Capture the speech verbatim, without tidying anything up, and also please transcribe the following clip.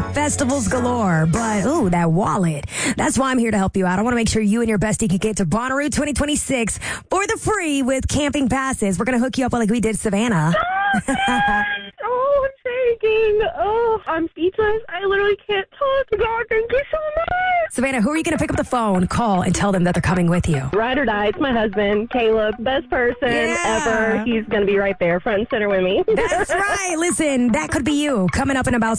festivals galore, but ooh, that wallet. That's why I'm here to help you out. I want to make sure you and your bestie can get to Bonnaroo twenty twenty-six for the free with camping passes. We're going to hook you up like we did Savannah. Oh, I'm shaking. Oh, I'm speechless. I literally can't talk. God, thank you so much. Savannah, who are you going to pick up the phone, call, and tell them that they're coming with you? Ride or die. It's my husband, Caleb. Best person Yeah. ever. He's going to be right there, front and center with me. That's right. Listen, that could be you. Coming up in about